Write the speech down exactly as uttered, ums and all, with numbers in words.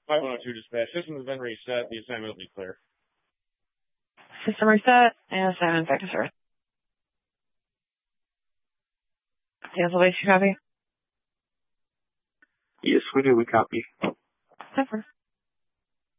five one oh two dispatch. System has been reset. The assignment will be clear. System reset and assignment back to Earth. Cancel base, you copy? Yes, we do. We copy. Over.